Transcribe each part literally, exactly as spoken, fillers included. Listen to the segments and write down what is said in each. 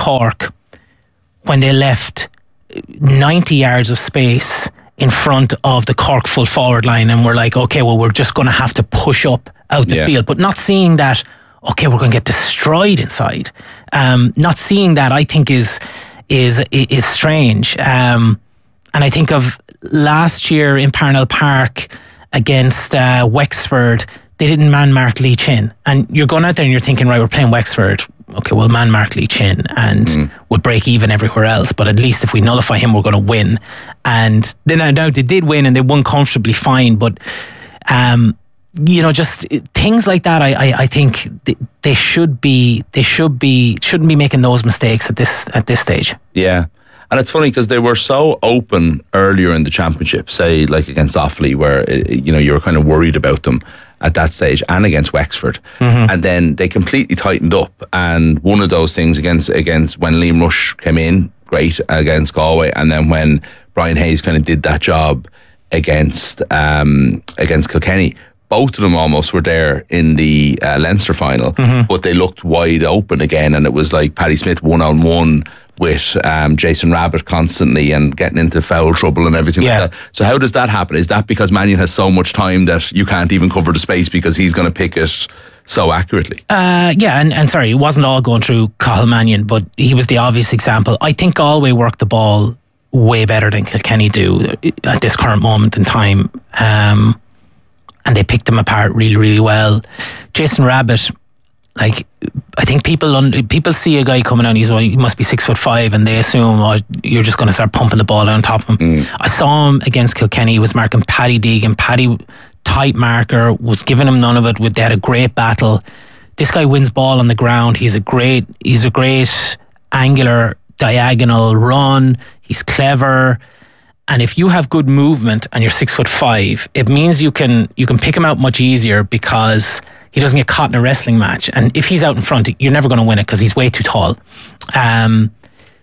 Cork when they left ninety yards of space in front of the Cork full forward line, and we're like, okay, well, we're just going to have to push up out the Yeah. field, but not seeing that, okay, we're going to get destroyed inside. Um, not seeing that, I think, is is is strange. Um, and I think of last year in Parnell Park against uh, Wexford, they didn't man mark Lee Chin, and you're going out there and you're thinking, right, we're playing Wexford. Okay, we'll man mark Lee Chin and mm. we'll break even everywhere else. But at least if we nullify him, we're going to win. And then I know they did win and they won comfortably fine. But, um, you know, just things like that, I, I, I think they, they should be, they should be, shouldn't be making those mistakes at this, at this stage. Yeah. And it's funny because they were so open earlier in the championship, say like against Offaly, where, you know, you were kind of worried about them at that stage, and against Wexford. Mm-hmm. And then they completely tightened up. And one of those things against against when Liam Rush came in, great, against Galway. And then when Brian Hayes kind of did that job against um, against Kilkenny, both of them almost were there in the uh, Leinster final, mm-hmm. but they looked wide open again. And it was like Paddy Smith one-on-one with um, Jason Rabbit constantly and getting into foul trouble and everything yeah. like that. So how does that happen? Is that because Mannion has so much time that you can't even cover the space because he's going to pick it so accurately? Uh, yeah, and, and sorry, it wasn't all going through Cathal Mannion, but he was the obvious example. I think Galway worked the ball way better than Kilkenny do at this current moment in time. Um, and they picked them apart really, really well. Jason Rabbit, like, I think people un- people see a guy coming out and he's, well, he must be six foot five, and they assume, oh, you're just going to start pumping the ball on top of him. Mm. I saw him against Kilkenny. He was marking Paddy Deegan. Paddy, tight marker, was giving him none of it. They had a great battle. This guy wins ball on the ground. He's a great, he's a great angular diagonal run. He's clever. And if you have good movement and you're six foot five, it means you can you can pick him out much easier because he doesn't get caught in a wrestling match. And if he's out in front, you're never going to win it because he's way too tall. Um,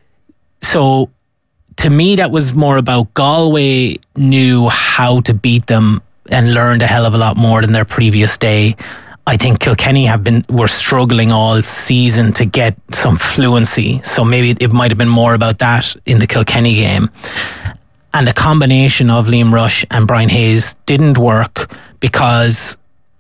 so to me, that was more about Galway knew how to beat them and learned a hell of a lot more than their previous day. I think Kilkenny have been were struggling all season to get some fluency. So maybe it might have been more about that in the Kilkenny game. And the combination of Liam Rush and Brian Hayes didn't work because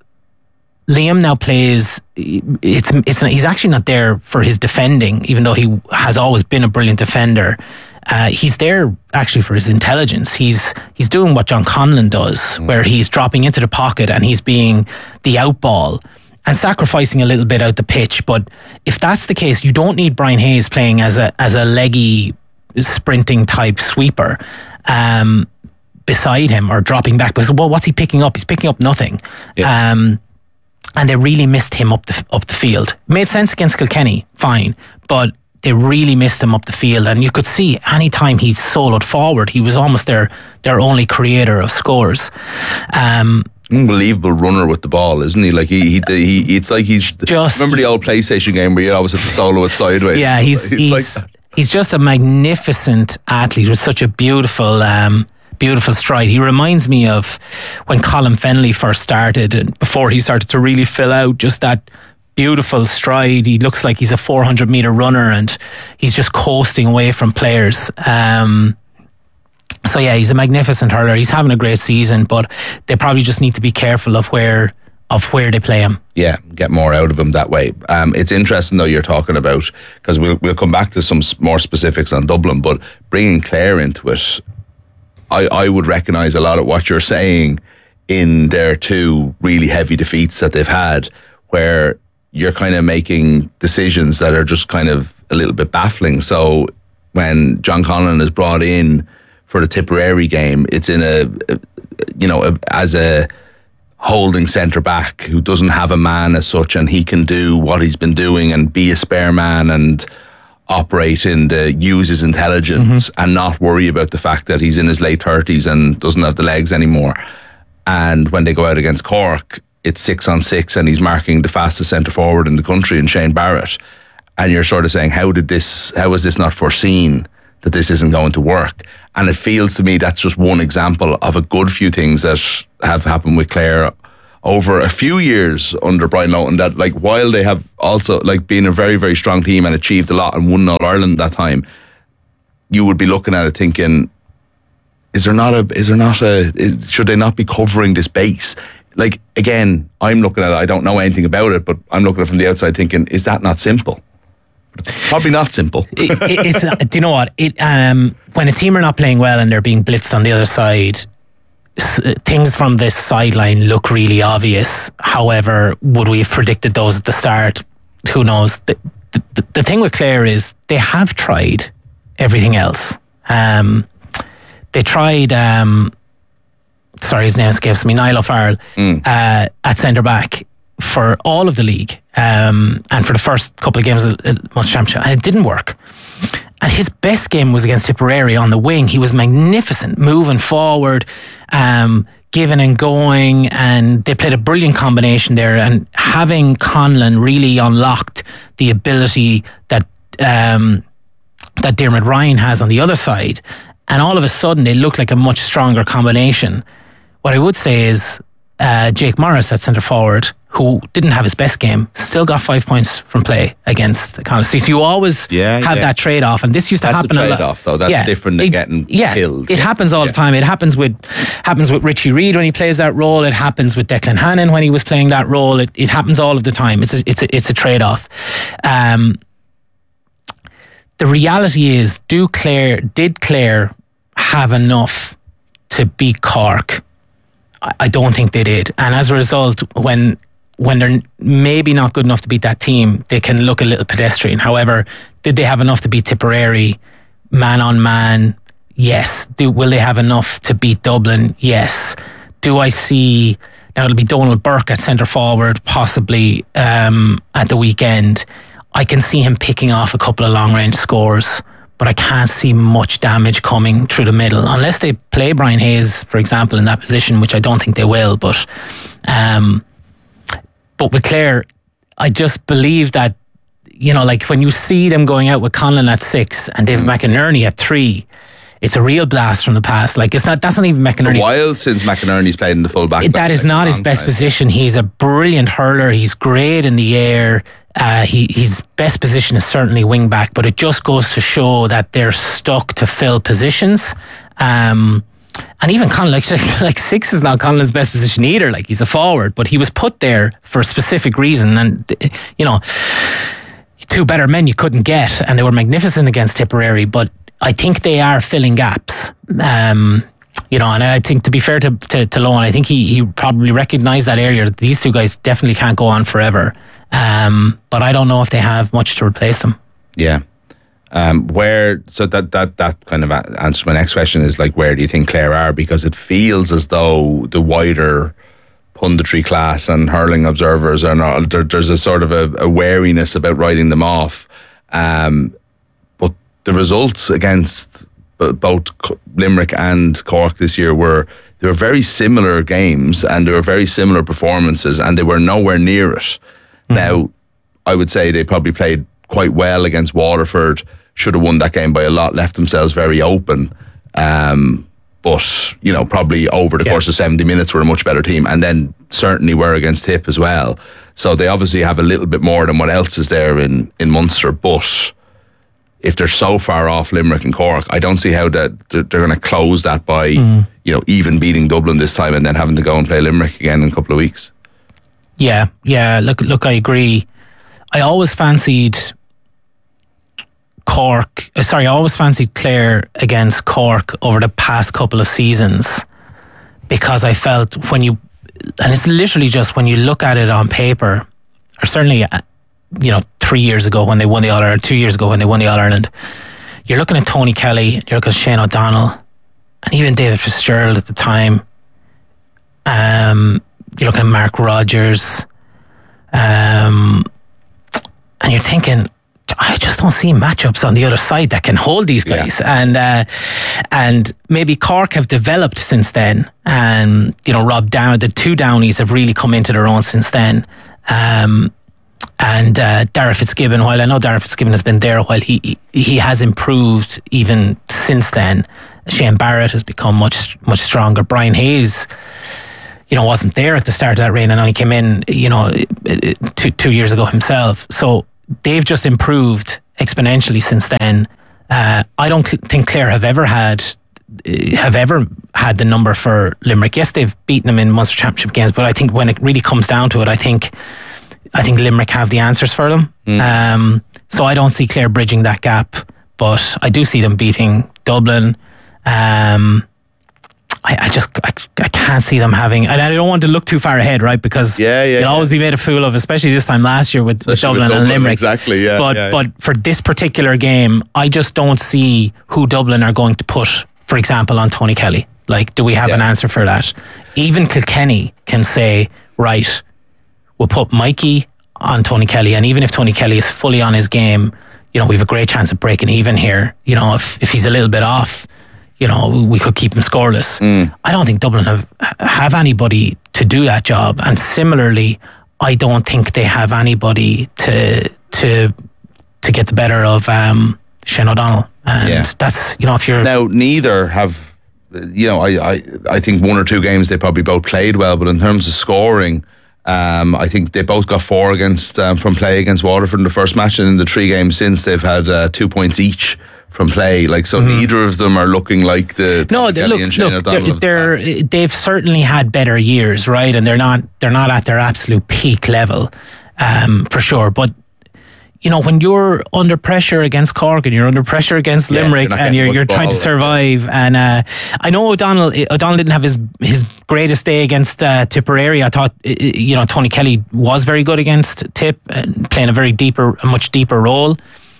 Liam now plays, it's it's he's actually not there for his defending, even though he has always been a brilliant defender. Uh, he's there actually for his intelligence. He's he's doing what John Conlon does, mm. where he's dropping into the pocket and he's being the outball and sacrificing a little bit out the pitch. But if that's the case, you don't need Brian Hayes playing as a as a leggy, sprinting type sweeper um, beside him or dropping back. Because well, what's he picking up? He's picking up nothing. Yeah. Um, and they really missed him up the up the field. Made sense against Kilkenny, fine, but they really missed him up the field, and you could see any time he soloed forward, he was almost their their only creator of scores. Um, Unbelievable runner with the ball, isn't he? Like he, he, he it's like he's just, remember the old PlayStation game where you always have to solo it sideways. Yeah, he's he's he's, like he's just a magnificent athlete with such a beautiful. Um, Beautiful stride. He reminds me of when Colin Fennelly first started, and before he started to really fill out, just that beautiful stride. He looks like he's a four hundred metre runner and he's just coasting away from players. Um, so yeah, he's a magnificent hurler. He's having a great season, but they probably just need to be careful of where of where they play him. Yeah, get more out of him that way. Um, it's interesting though you're talking about, because we'll, we'll come back to some more specifics on Dublin, but bringing Clare into it, I, I would recognise a lot of what you're saying in their two really heavy defeats that they've had, where you're kind of making decisions that are just kind of a little bit baffling. So when John Conlon is brought in for the Tipperary game, it's in a, a you know, a, as a holding centre back who doesn't have a man as such, and he can do what he's been doing and be a spare man and operate in the use his intelligence, mm-hmm. and not worry about the fact that he's in his late thirties and doesn't have the legs anymore. And when they go out against Cork, it's six on six and he's marking the fastest centre forward in the country in Shane Barrett. And you're sort of saying, how did this, how was this not foreseen that this isn't going to work? And it feels to me that's just one example of a good few things that have happened with Clare over a few years under Brian Loughton that, like, while they have also, like, been a very, very strong team and achieved a lot and won All Ireland that time, you would be looking at it thinking, is there not a, is there not a, is, should they not be covering this base? Like, again, I'm looking at it, I don't know anything about it, but I'm looking at it from the outside thinking, is that not simple? Probably not simple. it, it, it's, do you know what? It um, when a team are not playing well and they're being blitzed on the other side, s- things from this sideline look really obvious. However, would we have predicted those at the start? Who knows? The, the, the thing with Clare is they have tried everything else. Um, they tried... Um, sorry, his name escapes me, Niall O'Farrell, mm. uh, at centre back for all of the league, um, and for the first couple of games of the Munster Championship, and it didn't work. And his best game was against Tipperary on the wing. He was magnificent, moving forward, um, giving and going, and they played a brilliant combination there. And having Conlon really unlocked the ability that um, that Dermot Ryan has on the other side, and all of a sudden it looked like a much stronger combination. What I would say is uh, Jake Morris at centre forward, who didn't have his best game, still got five points from play against Connacht. So you always yeah, have yeah. that trade-off, and this used to That's happen a a lot. trade-off, though. That's yeah, different than it, getting yeah, killed. It happens all yeah. the time. It happens with happens with Richie Reid when he plays that role. It happens with Declan Hannon when he was playing that role. It, it happens all of the time. It's a, it's a, it's a trade-off. Um, the reality is, do Clare did Clare have enough to beat Cork? I, I don't think they did, and as a result, when when they're maybe not good enough to beat that team, they can look a little pedestrian. However, did they have enough to beat Tipperary man on man? Yes. Do will they have enough to beat Dublin? Yes. Do I see, now it'll be Donald Burke at centre forward possibly um, at the weekend. I can see him picking off a couple of long range scores, but I can't see much damage coming through the middle unless they play Brian Hayes, for example, in that position, which I don't think they will. But um, but with Clare, I just believe that, you know, like when you see them going out with Conlon at six and David McInerney at three, it's a real blast from the past. Like, it's not, that's not even McInerney's. It's a while since McInerney's played in the full back. That is not his best position. He's a brilliant hurler. He's great in the air. Uh, he, his best position is certainly wing back, but it just goes to show that they're stuck to fill positions. Um, and even Conlon, like, like six is not Conlon's best position either. Like, he's a forward, but he was put there for a specific reason. And, you know, two better men you couldn't get, and they were magnificent against Tipperary, but I think they are filling gaps. Um, you know, and I think, to be fair to, to, to Lohan, I think he, he probably recognised that earlier, that these two guys definitely can't go on forever. Um, but I don't know if they have much to replace them. Yeah. Um, where, so that, that, that kind of answers my next question is, like, where do you think Clare are? Because it feels as though the wider punditry class and hurling observers are not, there, there's a sort of a, a wariness about writing them off. Um, but the results against both Limerick and Cork this year were, they were very similar games and they were very similar performances, and they were nowhere near it. Mm-hmm. Now, I would say they probably played quite well against Waterford, should have won that game by a lot, left themselves very open. Um, but, you know, probably over the yeah. course of seventy minutes were a much better team, and then certainly were against Tip as well. So they obviously have a little bit more than what else is there in, in Munster. But if they're so far off Limerick and Cork, I don't see how that they're, they're going to close that by, mm. you know, even beating Dublin this time and then having to go and play Limerick again in a couple of weeks. Yeah, yeah. Look, look. I agree. I always fancied Cork, uh, sorry, I always fancied Clare against Cork over the past couple of seasons, because I felt when you, and it's literally just when you look at it on paper, or certainly, uh, you know, three years ago when they won the All-Ireland, two years ago when they won the All-Ireland, you're looking at Tony Kelly, you're looking at Shane O'Donnell, and even David Fitzgerald at the time. Um, you're looking at Mark Rogers, um, and you're thinking, I just don't see matchups on the other side that can hold these guys. Yeah. And uh, and maybe Cork have developed since then. And, you know, Rob Down, the two Downies have really come into their own since then. Um, and uh, Darragh Fitzgibbon, while I know Darragh Fitzgibbon has been there a while, he, he has improved even since then. Shane Barrett has become much much stronger. Brian Hayes, you know, wasn't there at the start of that reign and only came in, you know, two, two years ago himself. So they've just improved exponentially since then. Uh, I don't think Clare have ever had have ever had the number for Limerick. Yes, they've beaten them in Munster Championship games, but I think when it really comes down to it, I think I think Limerick have the answers for them. Mm. Um, so I don't see Clare bridging that gap, but I do see them beating Dublin. Um, I, I just I, I can't see them having, and I don't want to look too far ahead, right? Because yeah, yeah, you'll yeah. always be made a fool of, especially this time last year with, with Dublin, with Dublin and Limerick. Exactly, yeah. But yeah, but yeah. for this particular game, I just don't see who Dublin are going to put, for example, on Tony Kelly. Like, do we have yeah. an answer for that? Even Kilkenny can say, right, we'll put Mikey on Tony Kelly, and even if Tony Kelly is fully on his game, you know, we have a great chance of breaking even here. You know, if if he's a little bit off, you know, we could keep him scoreless. Mm. I don't think Dublin have have anybody to do that job, and similarly, I don't think they have anybody to to to get the better of um, Shane O'Donnell. And yeah. that's, you know, if you're now, neither have, you know, I, I I think one or two games they probably both played well, but in terms of scoring, um, I think they both got four against um, from play against Waterford in the first match, and in the three games since they've had uh, two points each from play. Like, so mm-hmm. neither of them are looking like the no they look, look they're, they're they've certainly had better years, right? And they're not they're not at their absolute peak level, um, for sure. But you know, when you're under pressure against Cork and you're under pressure against yeah, Limerick you're and you're you're trying to survive, like and uh, I know O'Donnell O'Donnell didn't have his his greatest day against uh, Tipperary. I thought, you know, Tony Kelly was very good against Tip and playing a very deeper a much deeper role.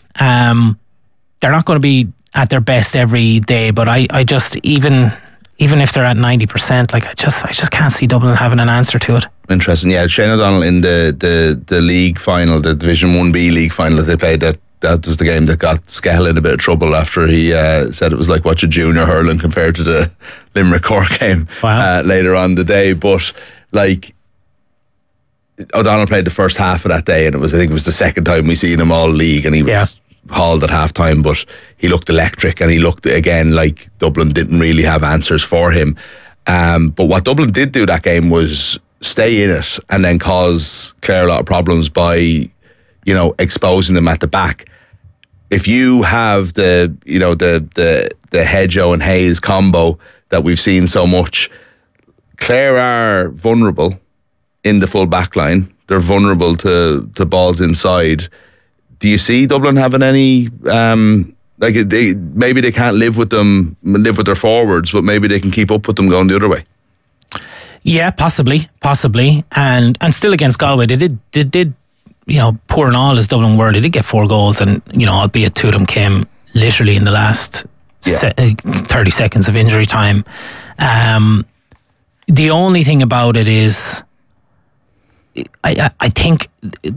Um They're not going to be at their best every day, but I, I just even even if they're at ninety percent, like I just I just can't see Dublin having an answer to it. Interesting, yeah. Shane O'Donnell in the, the, the league final, the Division One B league final that they played, that that was the game that got Skehill in a bit of trouble after he uh, said it was like watching junior hurling compared to the Limerick Cork game. Wow. uh, later on the day. But like, O'Donnell played the first half of that day, and it was I think it was the second time we seen him all league, and he was. Yeah. hauled at half time, but he looked electric, and he looked again like Dublin didn't really have answers for him. Um, but what Dublin did do that game was stay in it and then cause Clare a lot of problems by, you know, exposing them at the back. If you have the, you know, the the the Hedgehoe and Hayes combo that we've seen so much, Clare are vulnerable in the full back line. They're vulnerable to, to balls inside. Do you see Dublin having any, um, like they maybe they can't live with them, live with their forwards, but maybe they can keep up with them going the other way? Yeah, possibly, possibly, and and still against Galway, they did they did, you know, poor and all as Dublin were, they did get four goals, and you know, albeit two of them came literally in the last yeah. se- thirty seconds of injury time. Um, the only thing about it is, I I, I think. It,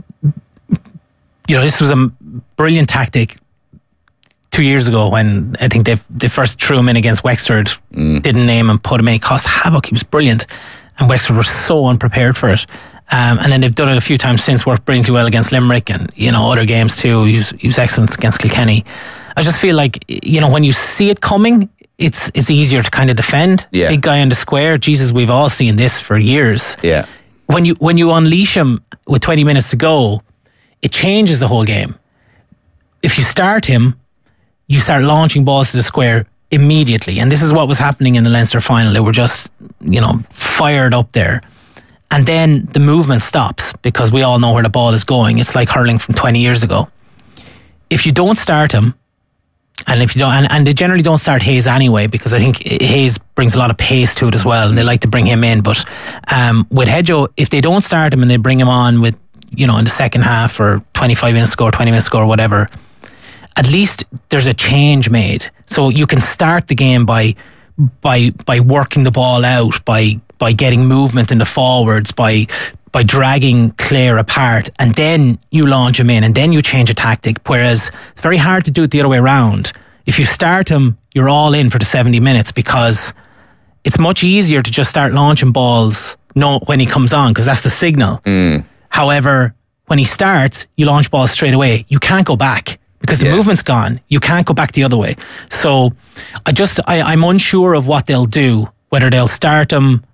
You know, this was a brilliant tactic two years ago when I think they they first threw him in against Wexford, mm. didn't name him, put him in, he caused havoc. He was brilliant, and Wexford were so unprepared for it. Um, and then they've done it a few times since, worked brilliantly well against Limerick and, you know, other games too. He was, he was excellent against Kilkenny. I just feel like, you know, when you see it coming, it's it's easier to kind of defend. Yeah. Big guy on the square. Jesus, we've all seen this for years. Yeah. When you when you unleash him with twenty minutes to go, it changes the whole game. If you start him, you start launching balls to the square immediately. And this is what was happening in the Leinster final. They were just, you know, fired up there. And then the movement stops because we all know where the ball is going. It's like hurling from twenty years ago. If you don't start him, and if you don't, and, and they generally don't start Hayes anyway, because I think Hayes brings a lot of pace to it as well, and they like to bring him in. But um, with Hedgehoe, if they don't start him and they bring him on with, you know, in the second half or twenty-five minutes score, twenty minutes score, whatever, at least there's a change made. So you can start the game by by by working the ball out, by by getting movement in the forwards, by by dragging Clare apart, and then you launch him in, and then you change a tactic. Whereas it's very hard to do it the other way around. If you start him, you're all in for the seventy minutes, because it's much easier to just start launching balls no, when he comes on, because that's the signal. Mm. However, when he starts, you launch balls straight away. You can't go back because the yeah. movement's gone. You can't go back the other way. So I just, I, I'm unsure of what they'll do, whether they'll start him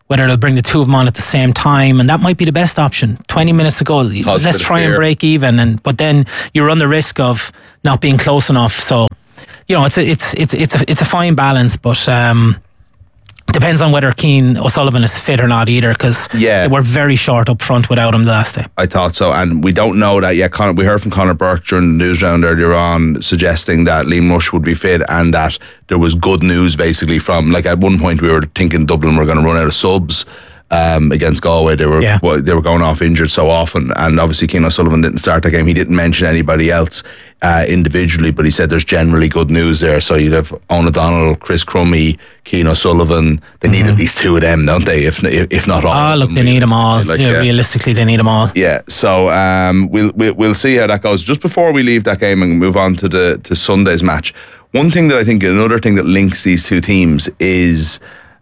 whether they'll bring the two of them on at the same time, and that might be the best option. twenty minutes to go, Cause let's try and break even, and but then you run the risk of not being close enough. So, you know, it's a, it's it's it's a it's a fine balance, but um, depends on whether Cian O'Sullivan is fit or not either, because yeah. they were very short up front without him the last day. I thought so, and we don't know that yet. Conor, we heard from Conor Burke during the news round earlier on, suggesting that Liam Rush would be fit, and that there was good news basically from, like, at one point we were thinking Dublin were going to run out of subs um, against Galway. They were yeah. well, they were going off injured so often, and obviously Cian O'Sullivan didn't start that game. He didn't mention anybody else uh, individually, but he said there's generally good news there. So you'd have Owen O'Donnell, Chris Crummey, Cian O'Sullivan. They need mm-hmm. at least two of them, don't they? If if not all. Oh, look, they need them all. Like, yeah, yeah. Realistically, they need them all. Yeah. So um, we'll, we'll we'll see how that goes. Just before we leave that game and move on to the to Sunday's match, one thing that I think, another thing that links these two teams is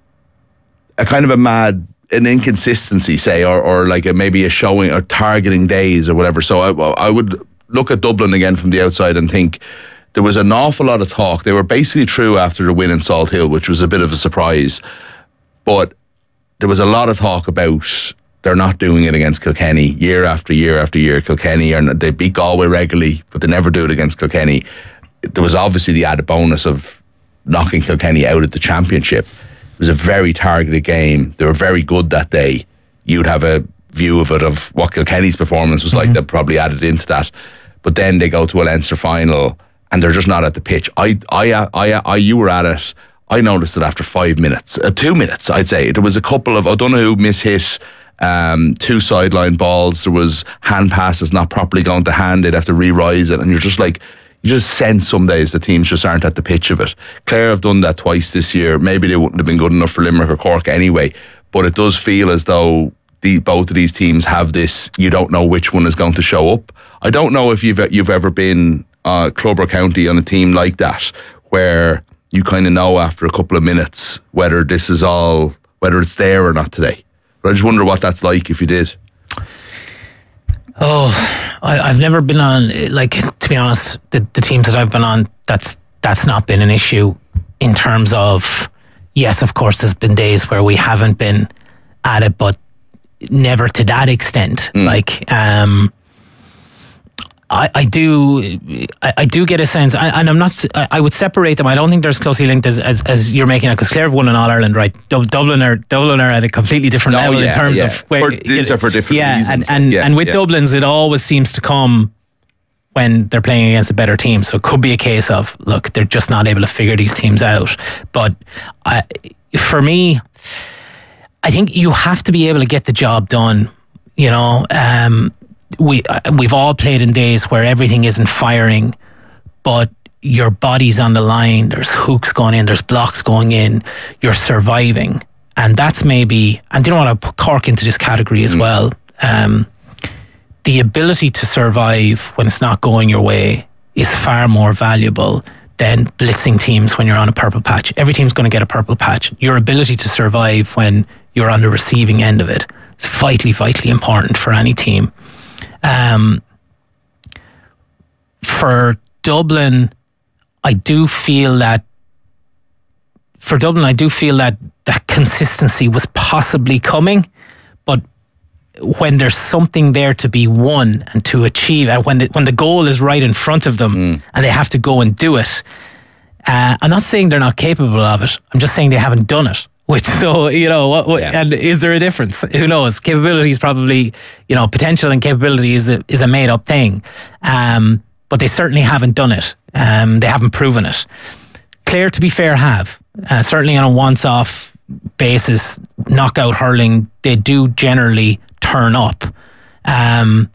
a kind of a mad. An inconsistency, say, or, or like a, maybe a showing or targeting days or whatever. So I, I would look at Dublin again from the outside and think there was an awful lot of talk. They were basically true after the win in Salt Hill, which was a bit of a surprise. But there was a lot of talk about they're not doing it against Kilkenny year after year after year. Kilkenny, are, they beat Galway regularly, but they never do it against Kilkenny. There was obviously the added bonus of knocking Kilkenny out of the championship. It was a very targeted game. They were very good that day. You'd have a view of it, of what Kilkenny's performance was like, mm-hmm. that probably added into that. But then they go to a Leinster final and they're just not at the pitch. I, I, I, I you were at it. I noticed it after five minutes, uh, two minutes, I'd say. There was a couple of O'Donoghue mishit, um, two sideline balls. There was hand passes not properly going to hand. They'd have to re-rise it. And you're just like, you just sense some days the teams just aren't at the pitch of it. Clare have done that twice this year. Maybe they wouldn't have been good enough for Limerick or Cork anyway, but it does feel as though the, both of these teams have this, you don't know which one is going to show up. I don't know if you've you've ever been uh, Club or County on a team like that, where you kind of know after a couple of minutes whether this is all, whether it's there or not today. But I just wonder what that's like if you did. Oh, I, I've never been on, like, to be honest, the, the teams that I've been on, that's that's not been an issue in terms of, yes, of course, there's been days where we haven't been at it, but never to that extent. Mm. Like, um, I, I do I, I do get a sense, and I'm not, I would separate them. I don't think they're as closely linked as, as, as you're making it, because Clare have won in All-Ireland, right? Dublin are, Dublin are at a completely different no, level yeah, in terms yeah. of where, for, these are for different yeah, reasons. And, and, yeah, and with yeah. Dublin's, it always seems to come when they're playing against a better team. So it could be a case of, look, they're just not able to figure these teams out. But I, for me, I think you have to be able to get the job done. You know, um, we we've all played in days where everything isn't firing, but your body's on the line. There's hooks going in, there's blocks going in. You're surviving, and that's maybe. And you don't want to put Cork into this category as mm. well. Um, the ability to survive when it's not going your way is far more valuable than blitzing teams when you're on a purple patch. Every team's going to get a purple patch. Your ability to survive when you're on the receiving end of it is vitally, vitally important for any team. Um, for Dublin, I do feel that for Dublin, I do feel that that consistency was possibly coming, but when there's something there to be won and to achieve, and when the, when the goal is right in front of them mm. and they have to go and do it, uh, I'm not saying they're not capable of it. I'm just saying they haven't done it. Which, so, you know, what, what, yeah. and is there a difference? Who knows? Capability is probably, you know, potential and capability is a, is a made up thing. Um, but they certainly haven't done it. Um, they haven't proven it. Clare, to be fair, have. Uh, certainly on a once-off basis, knockout hurling, they do generally turn up. Um,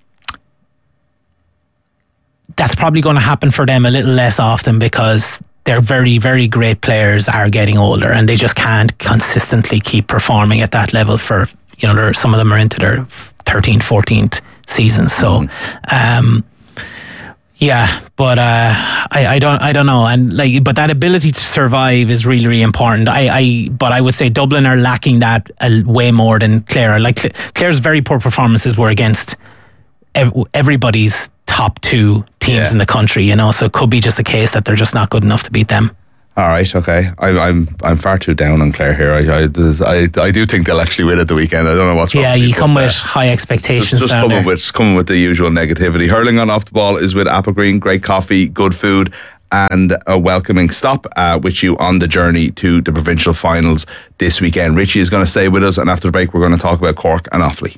that's probably going to happen for them a little less often because their very, very great players are getting older and they just can't consistently keep performing at that level for, you know, some of them are into their thirteenth, fourteenth seasons. So, um, yeah, but uh, I, I don't, I don't know, and like, but that ability to survive is really, really important. I, I, but I would say Dublin are lacking that uh, way more than Clare. Like Clare's very poor performances were against ev- everybody's top two teams yeah. in the country, you know. So it could be just a case that they're just not good enough to beat them. All right, okay. I, I'm I'm far too down on Clare here. I I, there's- I I do think they'll actually win at the weekend. I don't know what's wrong. Yeah, with me, you but, come uh, with high expectations just down coming there. with coming with the usual negativity. Hurling on Off the Ball is with Applegreen. Great coffee, good food, and a welcoming stop uh, with you on the journey to the provincial finals this weekend. Richie is going to stay with us, and after the break, we're going to talk about Cork and Offaly.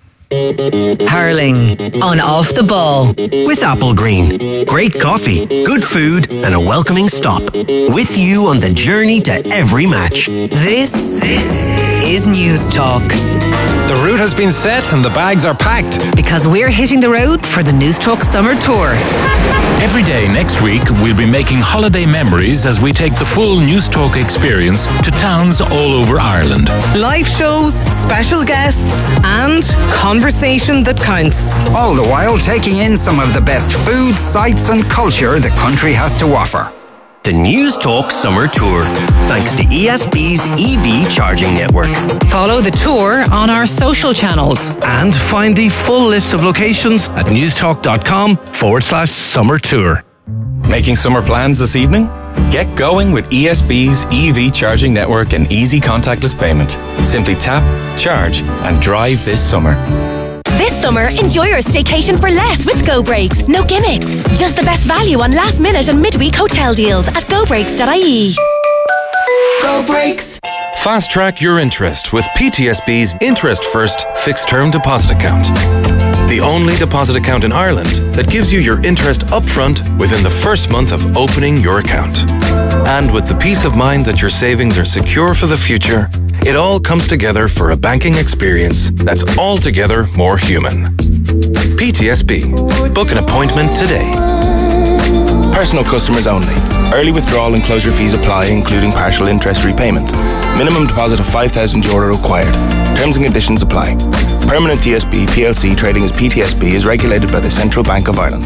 Hurling on Off the Ball with Applegreen. Great coffee, good food, and a welcoming stop. With you on the journey to every match. This, this is News Talk. The route has been set and the bags are packed. Because we're hitting the road for the News Talk Summer Tour. Every day next week, we'll be making holiday memories as we take the full News Talk experience to towns all over Ireland. Live shows, special guests, and conversation that counts. All the while taking in some of the best food, sights and culture the country has to offer. The News Talk Summer Tour, thanks to E S B's E V charging network. Follow the tour on our social channels. And find the full list of locations at newstalk.com forward slash summer tour. Making summer plans this evening? Get going with E S B's E V charging network and easy contactless payment. Simply tap, charge, and drive this summer. This summer, enjoy your staycation for less with Go Breaks. No gimmicks. Just the best value on last minute and midweek hotel deals at go breaks dot I E. Go Breaks. Fast track your interest with P T S B's Interest First Fixed Term Deposit Account. The only deposit account in Ireland that gives you your interest upfront within the first month of opening your account. And with the peace of mind that your savings are secure for the future, it all comes together for a banking experience that's altogether more human. P T S B. Book an appointment today. Personal customers only. Early withdrawal and closure fees apply, including partial interest repayment. Minimum deposit of five thousand euro required. Terms and conditions apply. Permanent T S B P L C trading as P T S B is regulated by the Central Bank of Ireland.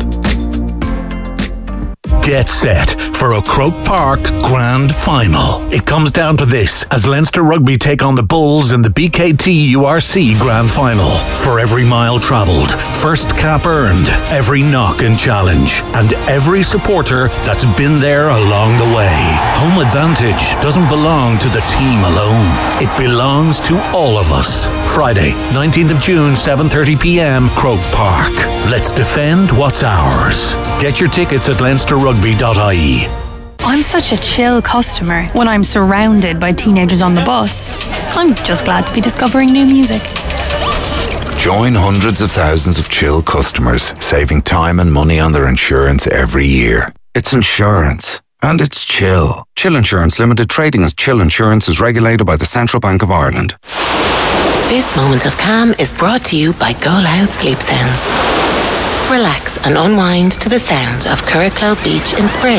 Get set for a Croke Park Grand Final. It comes down to this as Leinster Rugby take on the Bulls in the B K T U R C Grand Final. For every mile travelled, first cap earned, every knock and challenge, and every supporter that's been there along the way. Home advantage doesn't belong to the team alone. It belongs to all of us. Friday, nineteenth of June, seven thirty p.m, Croke Park. Let's defend what's ours. Get your tickets at leinster rugby dot I E. I'm such a chill customer when I'm surrounded by teenagers on the bus. I'm just glad to be discovering new music. Join hundreds of thousands of Chill customers, saving time and money on their insurance every year. It's insurance. And it's Chill. Chill Insurance Limited, trading as Chill Insurance, is regulated by the Central Bank of Ireland. This moment of calm is brought to you by Go Loud Sleep Sounds. Relax and unwind to the sound of Curracloe Beach in spring.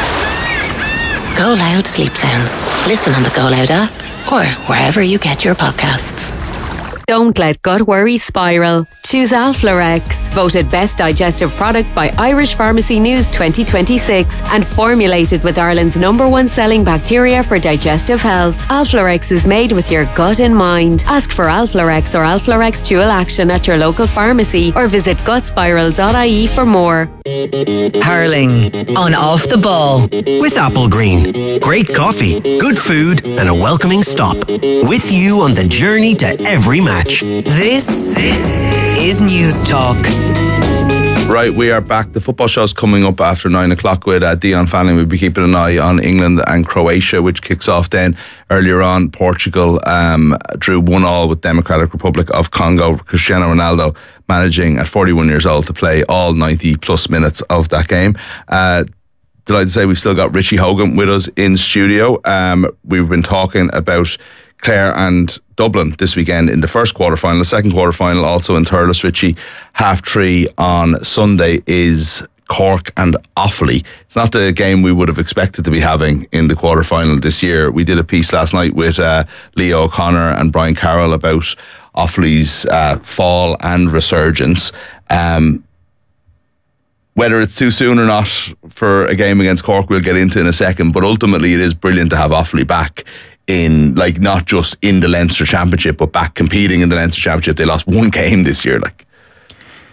Go Loud Sleep Sounds. Listen on the Go Loud app or wherever you get your podcasts. Don't let gut worry spiral. Choose Alflorex, voted best digestive product by Irish Pharmacy News twenty twenty-six and formulated with Ireland's number one selling bacteria for digestive health. Alflorex is made with your gut in mind. Ask for Alflorex or Alflorex Dual Action at your local pharmacy or visit gut spiral dot I E for more. Hurling on Off the Ball with Applegreen. Great coffee, good food, and a welcoming stop. With you on the journey to every match. This, this is News Talk. Right, we are back. The football show's coming up after nine o'clock with uh, Dion Fanning. We'll be keeping an eye on England and Croatia, which kicks off then. Earlier on, Portugal um, drew one all with Democratic Republic of Congo. Cristiano Ronaldo managing at forty-one years old to play all ninety plus minutes of that game. Uh, delighted to say we've still got Richie Hogan with us in studio. Um, we've been talking about Clare and Dublin this weekend in the first quarter final. The second quarter final also in Thurles. Richie, half three on Sunday is Cork and Offaly. It's not the game we would have expected to be having in the quarter final this year. We did a piece last night with uh, Leo O'Connor and Brian Carroll about Offaly's uh, fall and resurgence. Um, whether it's too soon or not for a game against Cork, we'll get into in a second. But ultimately, it is brilliant to have Offaly back in, like, not just in the Leinster Championship, but back competing in the Leinster Championship. They lost one game this year, like.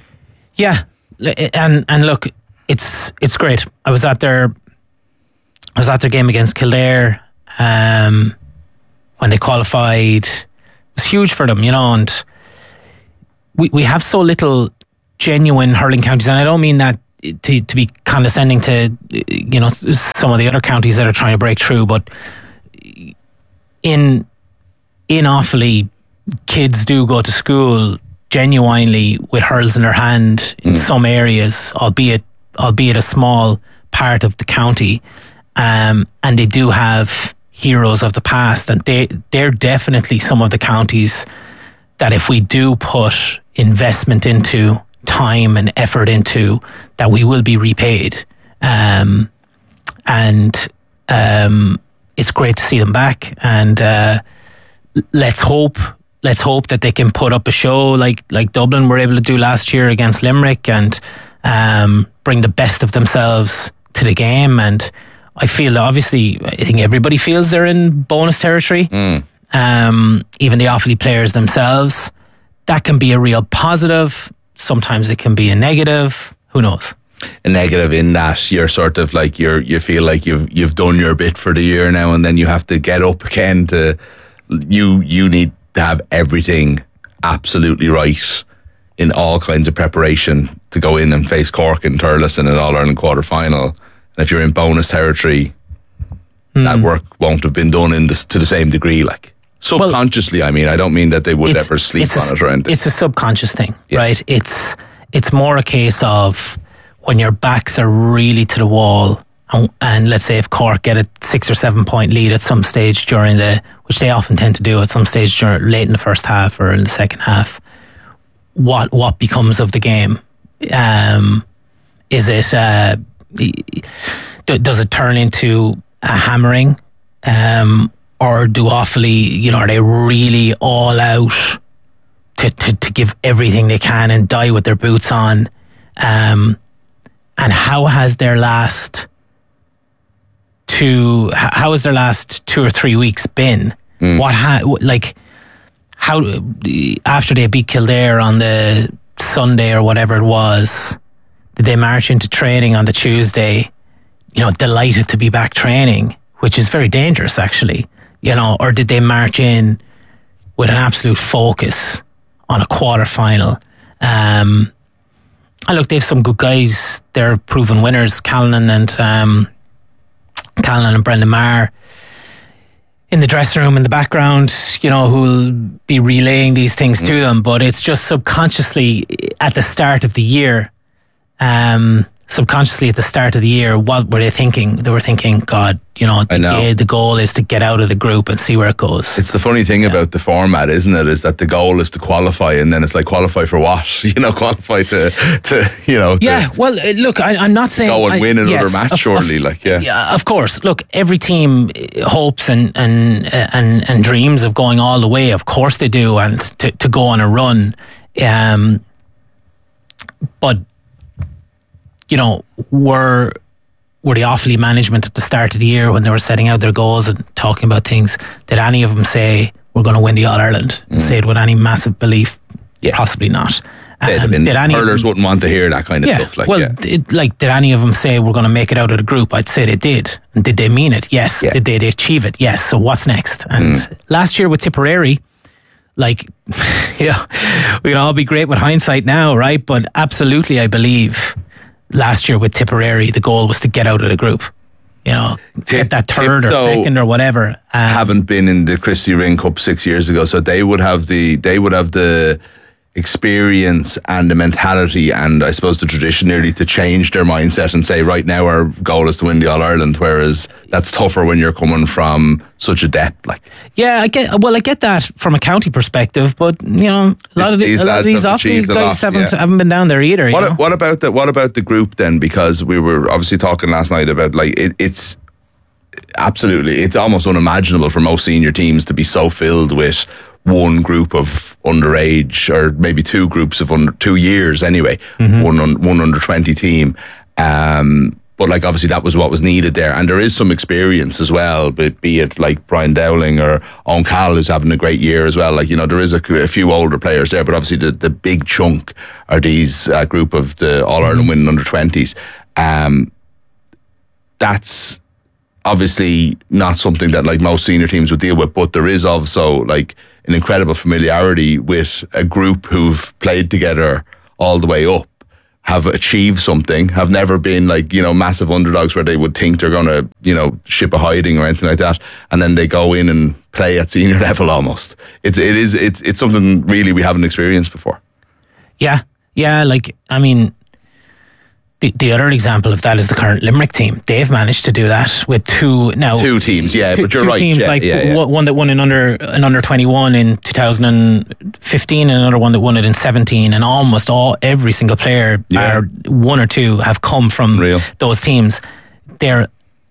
Yeah, and and look, it's it's great. I was at their I was at their game against Kildare um, when they qualified. It was huge for them, you know, and we, we have so little genuine hurling counties, and I don't mean that to, to be condescending to, you know, some of the other counties that are trying to break through, but in in Offaly, kids do go to school genuinely with hurls in their hand in mm. some areas, albeit albeit a small part of the county, um, and they do have heroes of the past, and they they're definitely some of the counties that if we do put investment into, time and effort into, that we will be repaid. Um, and um, it's great to see them back. And uh, let's hope, let's hope that they can put up a show like like Dublin were able to do last year against Limerick, and um, bring the best of themselves to the game. And I feel that obviously, I think everybody feels they're in bonus territory. Mm. Um, even the Offaly players themselves. That can be a real positive. Sometimes it can be a negative. Who knows? A negative in that you're sort of like you're you feel like you've you've done your bit for the year now, and then you have to get up again to you you need to have everything absolutely right in all kinds of preparation to go in and face Cork and Thurles in an All-Ireland quarter final. And if you're in bonus territory, mm. that work won't have been done in this, to the same degree. Like subconsciously, well, I mean, I don't mean that they would ever sleep on a, it or anything. It's a subconscious thing, yeah. right? It's it's more a case of when your backs are really to the wall, and, and let's say if Cork get a six or seven point lead at some stage during the, which they often tend to do at some stage during, late in the first half or in the second half, what what becomes of the game? Um, is it uh, does it turn into a hammering, um, or do Offaly, you know, are they really all out to, to, to give everything they can and die with their boots on? Um, and how has their last two how has their last two or three weeks been? Mm. What ha- like how after they beat Kildare on the Sunday or whatever it was, did they march into training on the Tuesday, you know, delighted to be back training, which is very dangerous actually, you know, or did they march in with an absolute focus on a quarter final? Um, and look, they have some good guys. They're proven winners, Callanan and um, Callanan and Brendan Maher in the dressing room in the background, you know, who will be relaying these things mm. to them. But it's just subconsciously at the start of the year, um, subconsciously at the start of the year, what were they thinking? They were thinking, God, you know, the, know. the goal is to get out of the group and see where it goes. It's the funny thing yeah. about the format, isn't it? Is that the goal is to qualify, and then it's like, qualify for what? You know, qualify to, to you know. Yeah, to well, look, I, I'm not saying go and I, win another yes, match, of, surely. Of, like, yeah, yeah, of course. Look, every team hopes and and and and dreams of going all the way. Of course they do, and to to go on a run. Um, but you know, were were the Offaly management at the start of the year when they were setting out their goals and talking about things, did any of them say we're going to win the All-Ireland? Mm. Say it with any massive belief? Yeah. Possibly not. Um, did any hurlers wouldn't want to hear that kind of yeah, stuff. Like, well, yeah. did, like, did any of them say we're going to make it out of the group? I'd say they did. And did they mean it? Yes. Yeah. Did they achieve it? Yes. So what's next? And mm. last year with Tipperary, like, you know, we can all be great with hindsight now, right? But absolutely, I believe last year with Tipperary, the goal was to get out of the group. You know, Tip, get that third Tip, or second or whatever. Um, haven't been in the Christy Ring Cup six years ago, so they would have the they would have the experience and the mentality and I suppose the tradition nearly to change their mindset and say, right now our goal is to win the All-Ireland, whereas that's tougher when you're coming from such a depth. Like, yeah, I get well, I get that from a county perspective, but you know, a lot of the, these a lot of these Offaly guys haven't, yeah. haven't been down there either. You what, know? what about the what about the group then? Because we were obviously talking last night about like it, it's absolutely it's almost unimaginable for most senior teams to be so filled with one group of underage, or maybe two groups of under two years anyway, mm-hmm. one one under twenty team. Um, but like obviously that was what was needed there, and there is some experience as well. But be it like Brian Dowling or Owen Call, who's having a great year as well. Like, you know, there is a, a few older players there, but obviously the the big chunk are these uh, group of the All Ireland mm-hmm. winning under twenties. Um, that's obviously not something that like most senior teams would deal with, but there is also like an incredible familiarity with a group who've played together all the way up, have achieved something, have never been like, you know, massive underdogs where they would think they're going to, you know, ship a hiding or anything like that, and then they go in and play at senior level almost. It's it is it's it's something really we haven't experienced before. Yeah, yeah. Like I mean, the the other example of that is the current Limerick team. They've managed to do that with two now two teams. Yeah, two, but you're two right. Teams, yeah, like yeah, yeah. one that won in under an under twenty-one in two thousand fifteen, and another one that won it in seventeen, and almost all every single player, Yeah. or one or two, have come from Real. those teams. They're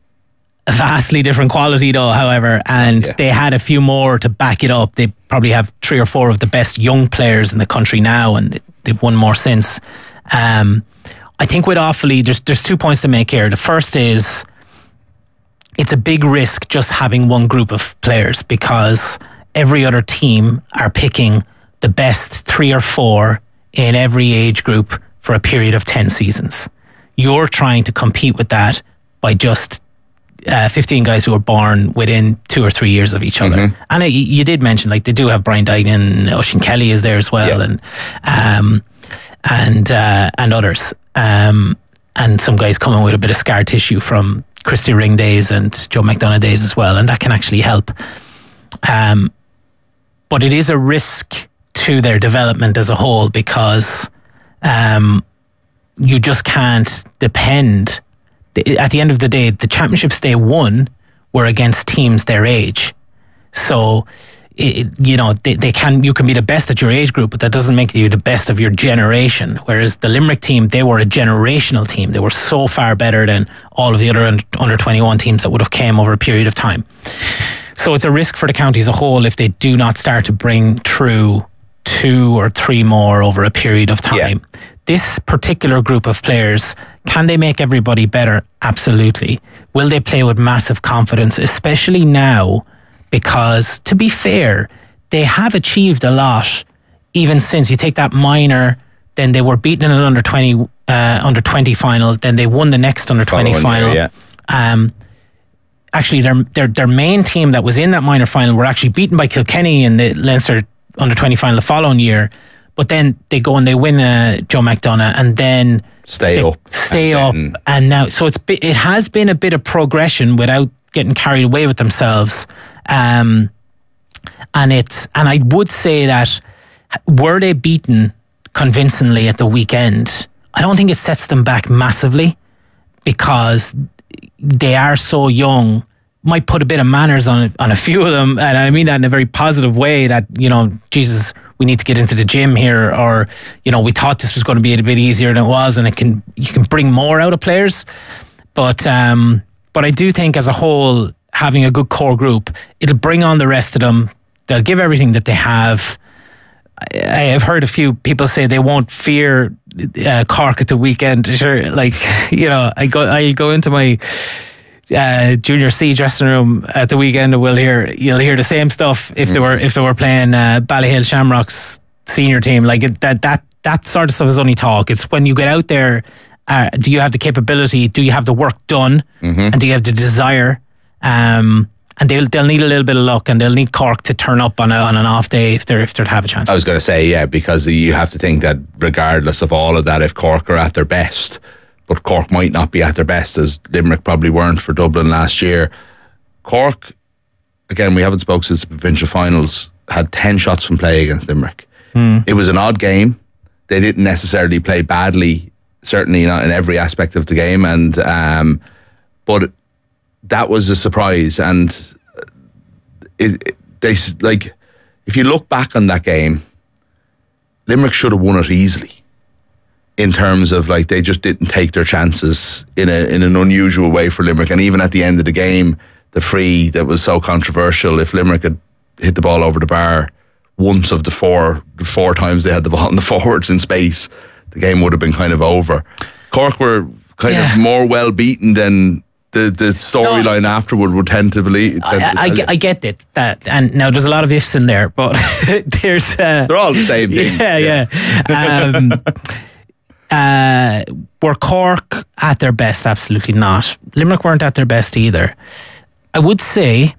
a vastly different quality though, however, and Yeah. they had a few more to back it up. They probably have three or four of the best young players in the country now, and they've won more since. Um, I think with Offaly, there's there's two points to make here. The first is it's a big risk just having one group of players, because every other team are picking the best three or four in every age group for a period of ten seasons. You're trying to compete with that by just uh, fifteen guys who are born within two or three years of each other. Mhm. And uh, you you did mention, like, they do have Brian Dygan, Oisín Kelly is there as well, Yeah. and um, and uh, and others. Um, and some guys coming with a bit of scar tissue from Christy Ring days and Joe McDonough days as well, and that can actually help. Um, but it is a risk to their development as a whole, because um, you just can't depend. At the end of the day, the championships they won were against teams their age. So, it, you know, they, they can you can be the best at your age group, but that doesn't make you the best of your generation. Whereas the Limerick team, they were a generational team. They were so far better than all of the other under twenty-one teams that would have came over a period of time. So it's a risk for the county as a whole if they do not start to bring through two or three more over a period of time. Yeah. This particular group of players, can they make everybody better? Absolutely. Will they play with massive confidence, especially now? Because, to be fair, they have achieved a lot, even since you take that minor, then they were beaten in an under twenty uh, under twenty final, then they won the next under twenty Following final. year, yeah. Um, actually, their, their their main team that was in that minor final were actually beaten by Kilkenny in the Leinster under twenty final the following year. But then they go and they win uh, Joe McDonough, and then Stay they up. stay and up, then- and now so it's be- it has been a bit of progression without getting carried away with themselves. Um, and it's and I would say that were they beaten convincingly at the weekend, I don't think it sets them back massively, because they are so young. Might put a bit of manners on on a few of them, and I mean that in a very positive way. That, you know, Jesus, we need to get into the gym here, or, you know, we thought this was going to be a bit easier than it was, and it can you can bring more out of players. But um, but I do think as a whole, having a good core group, it'll bring on the rest of them. They'll give everything that they have. I, I've heard a few people say they won't fear uh, Cork at the weekend. Sure, like, you know, I go I go into my uh, junior C dressing room at the weekend, and we'll hear you'll hear the same stuff if mm. they were if they were playing uh, Ballyhale Shamrocks senior team. Like it, that that that sort of stuff is only talk. It's when you get out there. Uh, do you have the capability? Do you have the work done? Mm-hmm. And do you have the desire? Um, and they'll they'll need a little bit of luck, and they'll need Cork to turn up on a, on an off day if they're if they're to have a chance. I was going to say, yeah, because you have to think that regardless of all of that, if Cork are at their best, but Cork might not be at their best, as Limerick probably weren't for Dublin last year. Cork, again, we haven't spoke since the provincial finals, had ten shots from play against Limerick. Mm. It was an odd game. They didn't necessarily play badly, certainly not in every aspect of the game, and um, but that was a surprise. And it, it, they like, if you look back on that game, Limerick should have won it easily. In terms of, like, they just didn't take their chances in a in an unusual way for Limerick. And even at the end of the game, the free that was so controversial, if Limerick had hit the ball over the bar once of the four the four times they had the ball in the forwards in space, the game would have been kind of over. Cork were kind Yeah. of more well beaten than the, the storyline no, afterward would tend to believe. I, I, I get it, that, and now there's a lot of ifs in there, but there's uh, they're all the same thing. Yeah, yeah. yeah. Um, Uh, were Cork at their best? Absolutely not. Limerick weren't at their best either. I would say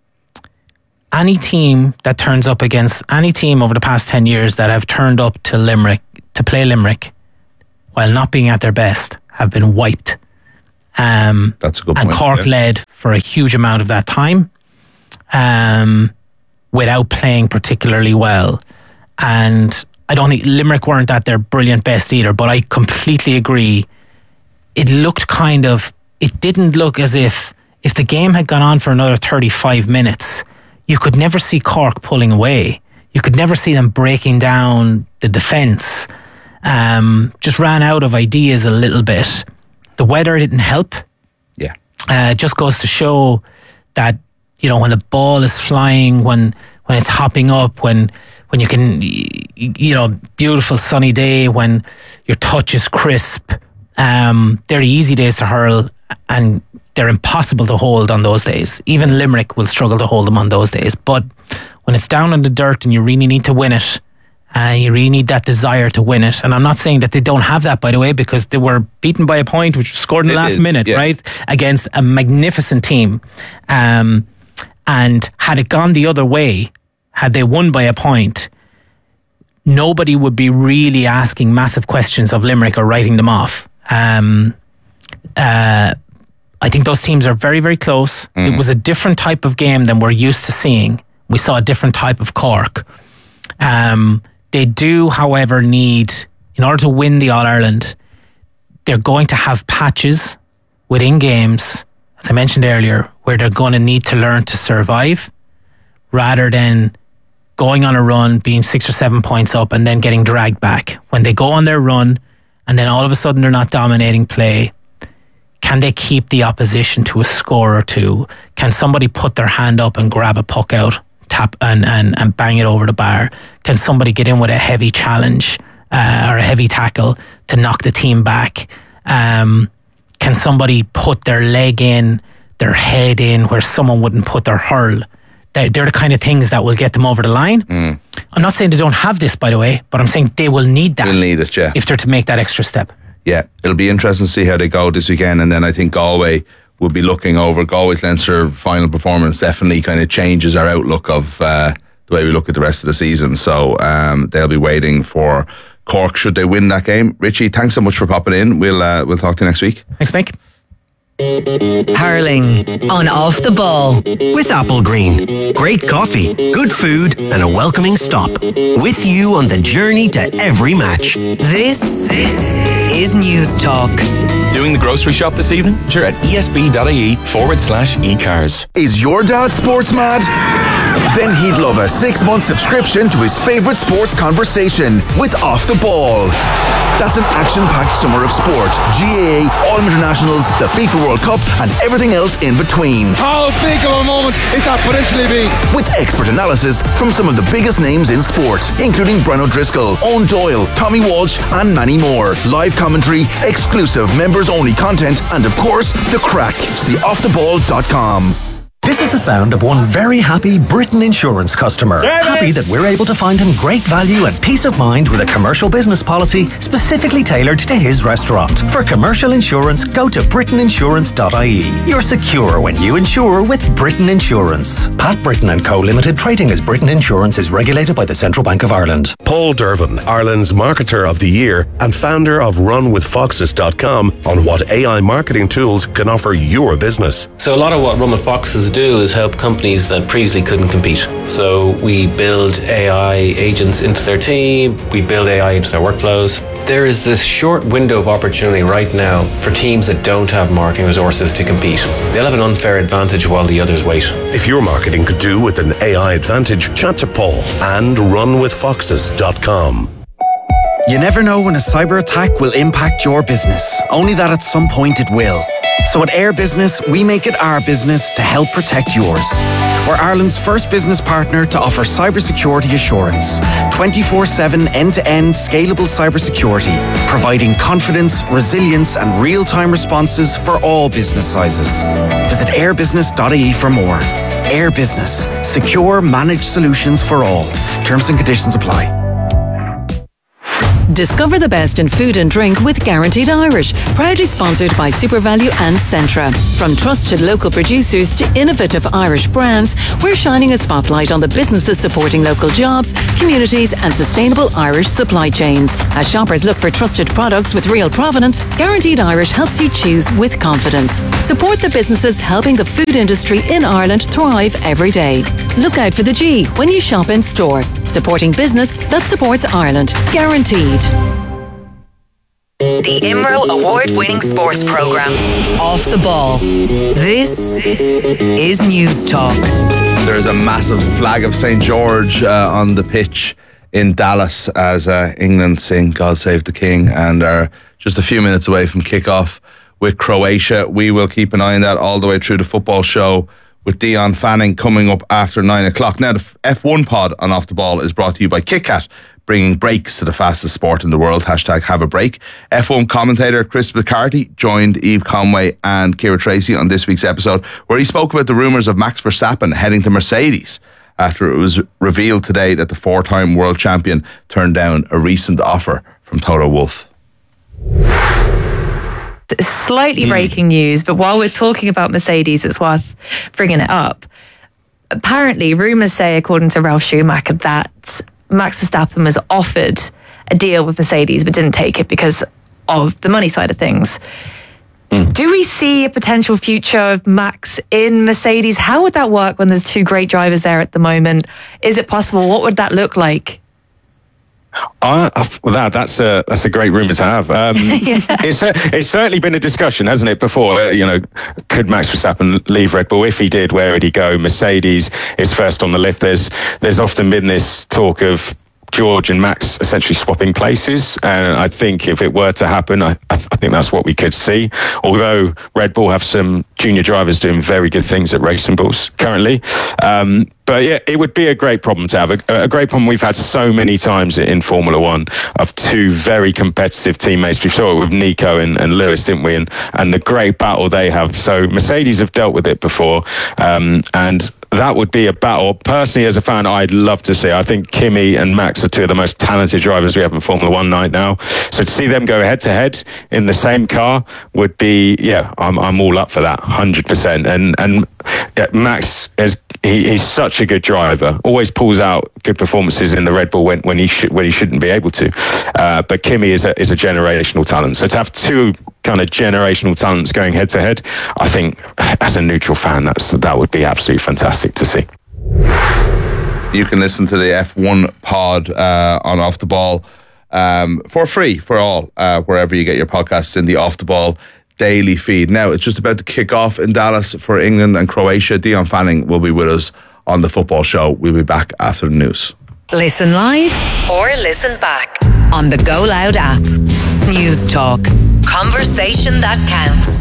any team that turns up against any team over the past ten years that have turned up to Limerick to play Limerick while not being at their best have been wiped. Um, That's a good and point. Cork yeah. led for a huge amount of that time um, without playing particularly well. And I don't think Limerick weren't at their brilliant best either, but I completely agree. It looked kind of, it didn't look as if, if the game had gone on for another thirty-five minutes, you could never see Cork pulling away. You could never see them breaking down the defence. Um, just ran out of ideas a little bit. The weather didn't help. Yeah. Uh, it just goes to show that, you know, when the ball is flying, when when it's hopping up, when when you can, you know, beautiful sunny day, when your touch is crisp, um, they're the easy days to hurl and they're impossible to hold on those days. Even Limerick will struggle to hold them on those days. But when it's down in the dirt and you really need to win it, uh, you really need that desire to win it. And I'm not saying that they don't have that, by the way, because they were beaten by a point, which was scored in the It last is, minute, yeah. right? Against a magnificent team. Um, and had it gone the other way, had they won by a point, nobody would be really asking massive questions of Limerick or writing them off. Um, uh, I think those teams are very, very close. Mm. It was a different type of game than we're used to seeing. We saw a different type of Cork. Um, they do, however, need, in order to win the All-Ireland, they're going to have patches within games, as I mentioned earlier, where they're going to need to learn to survive rather than going on a run, being six or seven points up and then getting dragged back. When they go on their run and then all of a sudden they're not dominating play, can they keep the opposition to a score or two? Can somebody put their hand up and grab a puck out, tap and, and, and bang it over the bar? Can somebody get in with a heavy challenge uh, or a heavy tackle to knock the team back? Um, can somebody put their leg in, their head in where someone wouldn't put their hurl? They're, they're the kind of things that will get them over the line. Mm. I'm not saying they don't have this, by the way, but I'm saying they will need that. They'll need it, yeah. If they're to make that extra step. Yeah, it'll be interesting to see how they go this weekend. And then I think Galway will be looking over. Galway's Leinster final performance definitely kind of changes our outlook of uh, the way we look at the rest of the season. So um, they'll be waiting for Cork should they win that game. Richie, thanks so much for popping in. We'll uh, we'll talk to you next week. Thanks, Mick. Hurling on Off the Ball with Applegreen. Great coffee, good food, and a welcoming stop. With you on the journey to every match. This, this is News Talk. Doing the grocery shop this evening? Sure, at esb.ie forward slash eCars. Is your dad sports mad? Then he'd love a six-month subscription to his favourite sports conversation with Off the Ball. That's an action-packed summer of sport. G A A, All Internationals, the FIFA World Cup, and everything else in between. How big of a moment is that potentially be? With expert analysis from some of the biggest names in sport, including Brian O'Driscoll, Owen Doyle, Tommy Walsh, and many more. Live commentary, exclusive members-only content, and of course, the crack. See off the ball dot com. This is the sound of one very happy Britain Insurance customer. Service. Happy that we're able to find him great value and peace of mind with a commercial business policy specifically tailored to his restaurant. For commercial insurance, go to britain insurance dot I E. You're secure when you insure with Britain Insurance. Pat Britain and Co Limited, trading as Britain Insurance, is regulated by the Central Bank of Ireland. Paul Dervin, Ireland's Marketer of the Year and founder of run with foxes dot com, on what A I marketing tools can offer your business. So a lot of what Run with Foxes do is help companies that previously couldn't compete. So we build A I agents into their team, we build A I into their workflows. There is this short window of opportunity right now for teams that don't have marketing resources to compete. They'll have an unfair advantage while the others wait. If your marketing could do with an A I advantage, chat to Paul and run with foxes dot com. You never know when a cyber attack will impact your business, only that at some point it will. So at Air Business, we make it our business to help protect yours. We're Ireland's first business partner to offer cybersecurity assurance. twenty-four seven end-to-end scalable cybersecurity, providing confidence, resilience and real-time responses for all business sizes. Visit air business dot I E for more. Air Business. Secure, managed solutions for all. Terms and conditions apply. Discover the best in food and drink with Guaranteed Irish, proudly sponsored by SuperValu and Centra. From trusted local producers to innovative Irish brands, we're shining a spotlight on the businesses supporting local jobs, communities and sustainable Irish supply chains. As shoppers look for trusted products with real provenance, Guaranteed Irish helps you choose with confidence. Support the businesses helping the food industry in Ireland thrive every day. Look out for the G when you shop in store. Supporting business that supports Ireland. Guaranteed. The I M R O award-winning sports programme, Off the Ball. This is News Talk. There's a massive flag of Saint George uh, on the pitch in Dallas as uh, England sing God Save the King and are just a few minutes away from kick-off with Croatia. We will keep an eye on that all the way through the football show with Dion Fanning coming up after nine o'clock. Now, the F one pod on Off the Ball is brought to you by KitKat, bringing brakes to the fastest sport in the world. Hashtag have a break. F one commentator Chris McCarthy joined Eve Conway and Ciara Tracy on this week's episode, where he spoke about the rumours of Max Verstappen heading to Mercedes after it was revealed today that the four-time world champion turned down a recent offer from Toto Wolff. Slightly breaking news, but while we're talking about Mercedes, it's worth bringing it up. Apparently, rumours say, according to Ralf Schumacher, that Max Verstappen was offered a deal with Mercedes but didn't take it because of the money side of things. Mm. Do we see a potential future of Max in Mercedes? How would that work when there's two great drivers there at the moment? Is it possible? What would that look like? Uh, well, that that's a that's a great rumor to have. Um, yeah. It's a, it's certainly been a discussion, hasn't it? Before, uh, you know, could Max Verstappen leave Red Bull? If he did, where would he go? Mercedes is first on the list. There's there's often been this talk of George and Max essentially swapping places, and I think if it were to happen, I, I think that's what we could see. Although Red Bull have some junior drivers doing very good things at Racing Bulls currently. Um, But yeah, it would be a great problem to have. A, a great problem we've had so many times in Formula One of two very competitive teammates. We saw it with Nico and, and Lewis, didn't we? And, and the great battle they have. So Mercedes have dealt with it before. Um, and that would be a battle. Personally, as a fan, I'd love to see. I think Kimi and Max are two of the most talented drivers we have in Formula One right now. So to see them go head to head in the same car would be, yeah, I'm I'm all up for that, one hundred percent. And and yeah, Max is he, he's such a good driver. Always pulls out good performances in the Red Bull when when he should when he shouldn't be able to. Uh, but Kimi is a is a generational talent. So to have two kind of generational talents going head to head, I think as a neutral fan, that's that would be absolutely fantastic to see. You can listen to the F one pod uh, on Off the Ball um, for free for all, uh, wherever you get your podcasts in the Off the Ball daily feed. Now, it's just about to kick off in Dallas for England and Croatia. Dion Fanning will be with us on the football show. We'll be back after the news. Listen live or listen back on the Go Loud app. News Talk. Conversation that counts.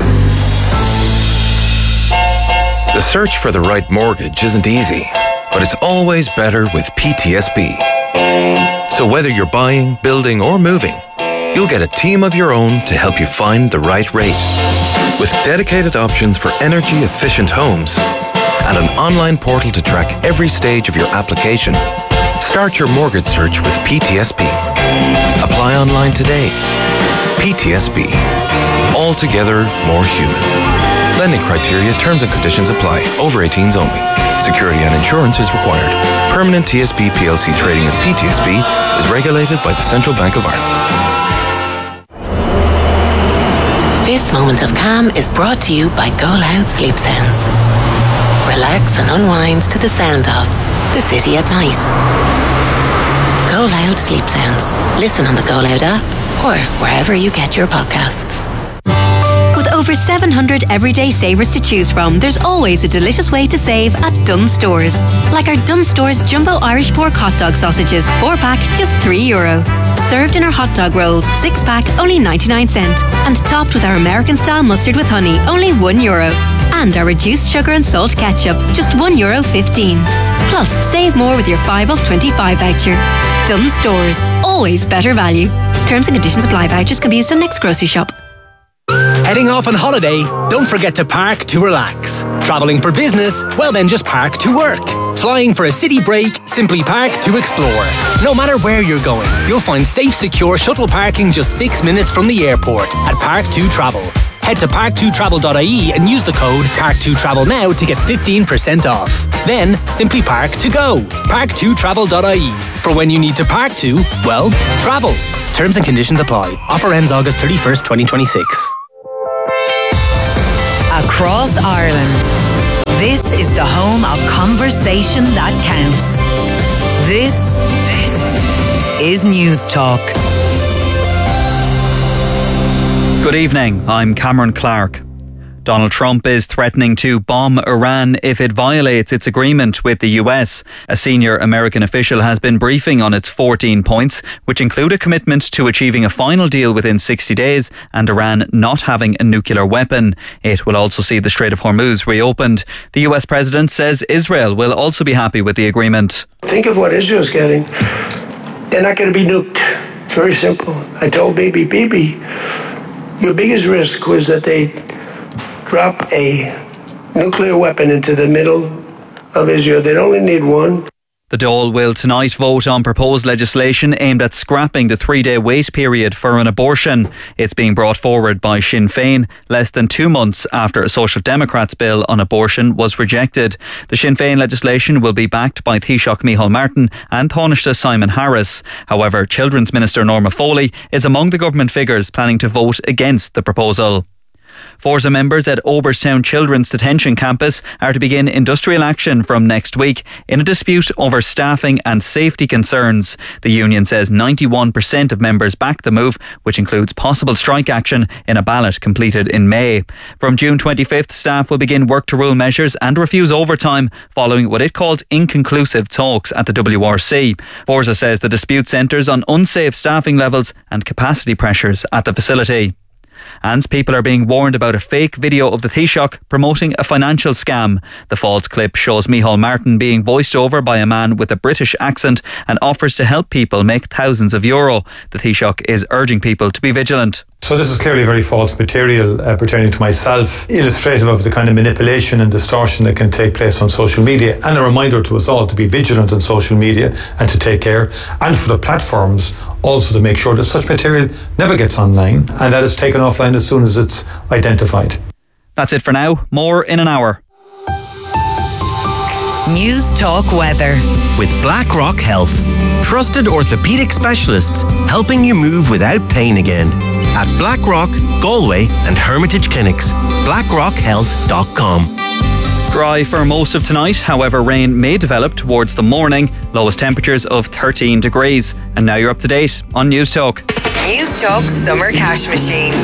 The search for the right mortgage isn't easy, but it's always better with P T S B. So whether you're buying, building, or moving, you'll get a team of your own to help you find the right rate. With dedicated options for energy-efficient homes and an online portal to track every stage of your application, start your mortgage search with P T S B. Apply online today. P T S B. Altogether more human. Lending criteria, terms and conditions apply. Over eighteens only. Security and insurance is required. Permanent T S B P L C trading as P T S B is regulated by the Central Bank of Ireland. This moment of calm is brought to you by Go Loud Sleep Sounds. Relax and unwind to the sound of the city at night. Go Loud Sleep Sounds. Listen on the Go Loud app or wherever you get your podcasts. With over seven hundred everyday savers to choose from, there's always a delicious way to save at Dunnes Stores. Like our Dunnes Stores Jumbo Irish Pork Hot Dog Sausages, four pack, just three euro. Served in our hot dog rolls, six pack, only ninety-nine cent. And topped with our American style mustard with honey, only one euro. And our reduced sugar and salt ketchup, just one euro fifteen. Plus, save more with your five off twenty-five voucher. Dunnes Stores, always better value. Terms and conditions apply. Vouchers can be used on next grocery shop. Heading off on holiday? Don't forget to park to relax. Travelling for business? Well then just park to work. Flying for a city break? Simply park to explore. No matter where you're going, you'll find safe, secure shuttle parking just six minutes from the airport at Park two Travel. Head to park two travel dot I E and use the code park two travel now to get fifteen percent off. Then, simply park to go. park two travel dot I E. For when you need to park to, well, travel. Terms and conditions apply. Offer ends August thirty-first, twenty twenty-six. Across Ireland, this is the home of conversation that counts. This, this is News Talk. Good evening, I'm Cameron Clark. Donald Trump is threatening to bomb Iran if it violates its agreement with the U S. A senior American official has been briefing on its fourteen points, which include a commitment to achieving a final deal within sixty days and Iran not having a nuclear weapon. It will also see the Strait of Hormuz reopened. The U S president says Israel will also be happy with the agreement. Think of what Israel's getting. They're not going to be nuked. It's very simple. I told Bibi, Bibi, your biggest risk was that they drop a nuclear weapon into the middle of Israel. They'd only need one. The Dáil will tonight vote on proposed legislation aimed at scrapping the three-day wait period for an abortion. It's being brought forward by Sinn Féin less than two months after a Social Democrats bill on abortion was rejected. The Sinn Féin legislation will be backed by Taoiseach Micheál Martin and Taoiseach Simon Harris. However, Children's Minister Norma Foley is among the government figures planning to vote against the proposal. Forza members at Oberstown Children's Detention Campus are to begin industrial action from next week in a dispute over staffing and safety concerns. The union says ninety-one percent of members back the move, which includes possible strike action in a ballot completed in May. From June twenty-fifth, staff will begin work to rule measures and refuse overtime following what it called inconclusive talks at the W R C. Forza says the dispute centres on unsafe staffing levels and capacity pressures at the facility. And people are being warned about a fake video of the Taoiseach promoting a financial scam. The false clip shows Micheál Martin being voiced over by a man with a British accent and offers to help people make thousands of euro. The Taoiseach is urging people to be vigilant. So this is clearly very false material uh, pertaining to myself, illustrative of the kind of manipulation and distortion that can take place on social media, and a reminder to us all to be vigilant on social media and to take care, and for the platforms also to make sure that such material never gets online and that it's taken offline as soon as it's identified. That's it for now. More in an hour. News Talk Weather with BlackRock Health. Trusted orthopedic specialists helping you move without pain again. At BlackRock, Galway and Hermitage Clinics. blackrock health dot com. Dry for most of tonight, however rain may develop towards the morning. Lowest temperatures of thirteen degrees. And now you're up to date on News Talk. News Talk Summer Cash Machine.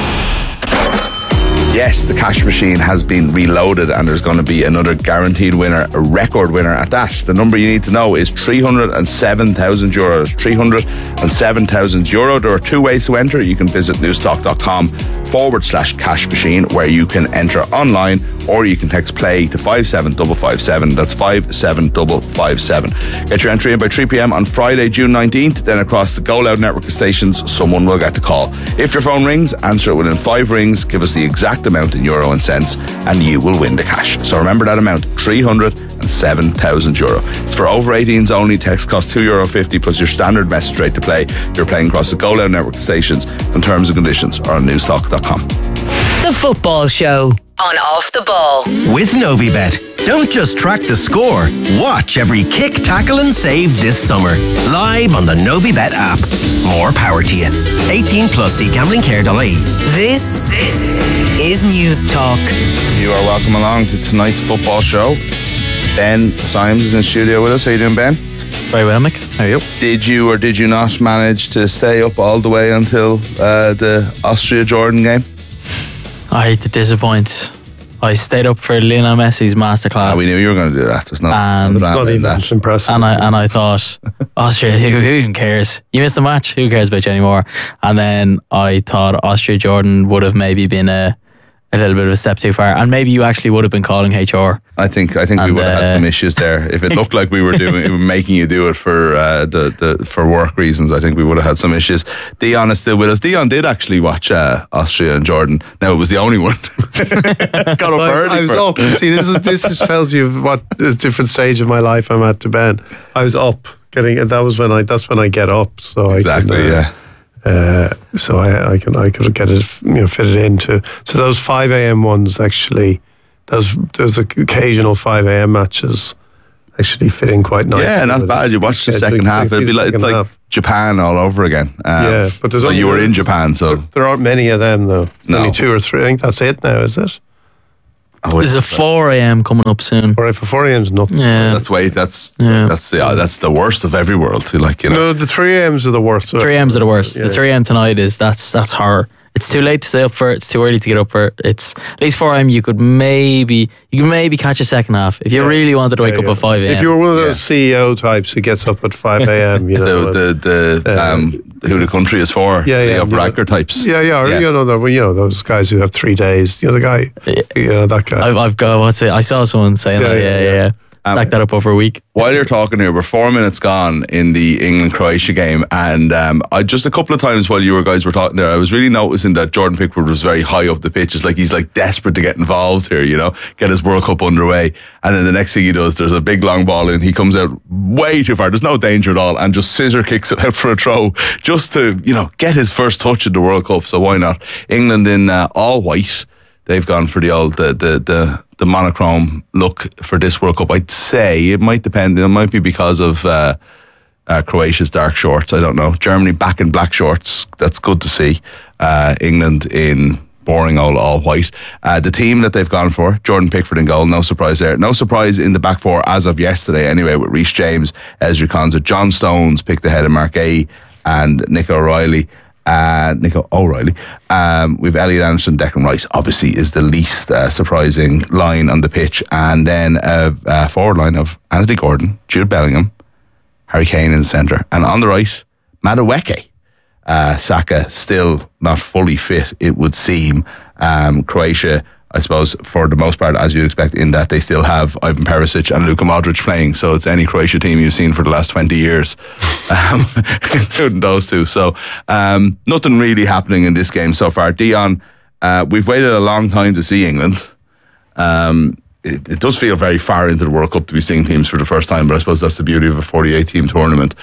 Yes, the cash machine has been reloaded and there's going to be another guaranteed winner, a record winner at that. The number you need to know is three hundred seven thousand euros. three hundred seven thousand euro. There are two ways to enter. You can visit newstalk.com forward slash cash machine where you can enter online, or you can text play to five seven five five seven. That's five seven five five seven. Get your entry in by three p.m. on Friday, June nineteenth. Then across the Go Loud network of stations, someone will get the call. If your phone rings, answer it within five rings, give us the exact amount in euro and cents, and you will win the cash. So remember that amount, three hundred seven thousand euro. It's for over eighteens only. Text costs two euro fifty plus your standard message rate to play. You're playing across the Go Loud network of stations, and terms and conditions are on newstalk dot com. The Football Show on Off the Ball with Novibet. Don't just track the score. Watch every kick, tackle and save this summer. Live on the Novibet app. More power to you. eighteen plus, see gambling care dot I E. This, this is News Talk. You are welcome along to tonight's football show. Ben Symes is in the studio with us. How you doing, Ben? Very well, Mick. How are you? Did you or did you not manage to stay up all the way until uh, the Austria-Jordan game? I hate to disappoint. I stayed up for Lionel Messi's masterclass. Oh, we knew you were going to do that. There's no, and it's not even that impressive. And I and I thought, Austria, who, who even cares? You missed the match. Who cares about you anymore? And then I thought Austria Jordan would have maybe been a a little bit of a step too far, and maybe you actually would have been calling H R. I think I think And, we would have uh, had some issues there if it looked like we were doing we were making you do it for uh, the, the for work reasons. I think we would have had some issues. Dion is still with us. Dion did actually watch uh, Austria and Jordan. Now it was the only one. Got up I, early. I was for- up. See, this is this is tells you what this different stage of my life I'm at to Ben. I was up getting. That was when I. That's when I get up. So Exactly, I can, uh, yeah. Uh, so I, I can I could get it, you know, fit it into. So those five a.m. ones actually, those those occasional five a.m. matches actually fit in quite nicely. Yeah, not with bad. it. You watched the Yeah, second the- half. the It'd be like it's second like half. Japan all over again. Um, Yeah, but there's so only- you were in Japan, so There aren't many of them though. No. Only two or three. I think that's it now. Is it? Oh, There's a four a.m. coming up soon. All right, for four a.m. is nothing. Yeah. that's wait. That's Yeah. that's the uh, that's the worst of every world. Like you know. No, the three a.m.s are the worst. three a.m.s are the worst. Yeah. The three a.m. tonight is that's that's horror. It's too late to stay up for it. It's too early to get up for it. It's at least four a.m. You could maybe you could maybe catch a second half if you really wanted to wake Yeah, up yeah. at five a.m. If you were one of those C E O types who gets up at five a.m., you know, the the, the uh, um who the country is for. Yeah, yeah, the upper yeah. actor types. yeah, yeah, or, Yeah. you know, the, you know, those guys who have three days. You know, the guy, you know, that guy. I've, I've got what's it? I saw someone saying Yeah, that. yeah, Yeah, yeah, yeah. yeah. Stack that up over a week. While you're talking here, we're four minutes gone in the England-Croatia game, and um, I just a couple of times while you were guys were talking there, I was really noticing that Jordan Pickford was very high up the pitch. It's like he's like desperate to get involved here, you know, get his World Cup underway, and then the next thing he does, there's a big long ball in, he comes out way too far. There's no danger at all, and just scissor kicks it out for a throw, just to you know get his first touch at the World Cup. So why not? England in uh, all white. They've gone for the old the, the the the monochrome look for this World Cup. I'd say it might depend. It might be because of uh, uh, Croatia's dark shorts. I don't know. Germany back in black shorts. That's good to see. Uh, England in boring old all white. Uh, the team that they've gone for: Jordan Pickford in goal. No surprise there. No surprise in the back four as of yesterday. Anyway, with Reece James, Ezri Konsa, John Stones picked ahead of Mark A and Nick O'Reilly. Uh, Nico O'Reilly. Um, we've Elliot Anderson, Declan Rice, obviously, is the least uh, surprising line on the pitch. And then a, a forward line of Anthony Gordon, Jude Bellingham, Harry Kane in the centre. And on the right, Madueke. Uh, Saka still not fully fit, it would seem. Um, Croatia, I suppose, for the most part, as you'd expect, in that they still have Ivan Perisic and Luka Modric playing. So it's any Croatia team you've seen for the last twenty years, um, including those two. So um, nothing really happening in this game so far. Dion, uh, we've waited a long time to see England. Um, it, it does feel very far into the World Cup to be seeing teams for the first time, but I suppose that's the beauty of a forty-eight team tournament.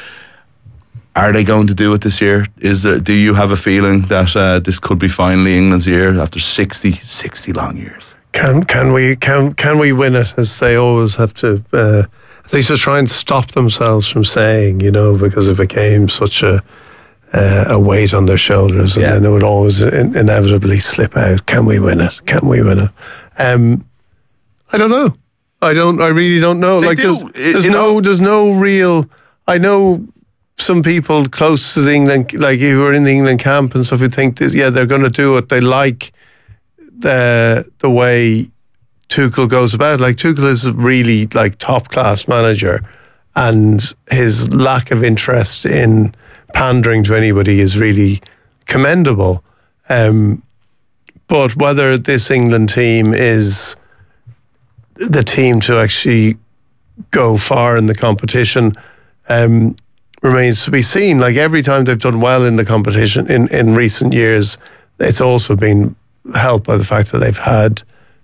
Are they going to do it this year? Is there, do you have a feeling that uh, this could be finally England's year after sixty, sixty long years? Can can we can can we win it? As they always have to. Uh, they just try and stop themselves from saying, you know, because it became such a uh, a weight on their shoulders, and Yeah. then it would always in, inevitably slip out. Can we win it? Can we win it? Um, I don't know. I don't. I really don't know. They like do. there's, It- there's you no know- there's no real. I know. Some people close to the England, like who are in the England camp and stuff, who think this, yeah, they're going to do it. They like the the way Tuchel goes about. Like Tuchel is a really like top class manager, and his lack of interest in pandering to anybody is really commendable. Um, but whether this England team is the team to actually go far in the competition, um, remains to be seen. Like every time they've done well in the competition in, in recent years, it's also been helped by the fact that they've had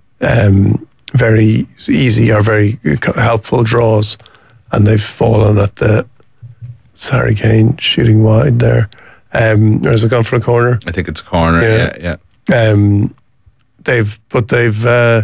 um, very easy or very helpful draws, and they've fallen at the Harry Kane shooting wide there. Um, or has it gone for a corner? I think it's a corner. Yeah, yeah. yeah. Um, they've, but they've. Uh,